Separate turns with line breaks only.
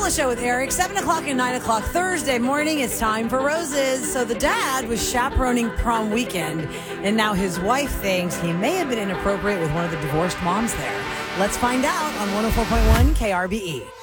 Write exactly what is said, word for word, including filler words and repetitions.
the Show with Eric, seven o'clock and nine o'clock Thursday morning. It's time for roses. So the dad was chaperoning prom weekend, and now his wife thinks he may have been inappropriate with one of the divorced moms there. Let's find out on one oh four point one K R B E.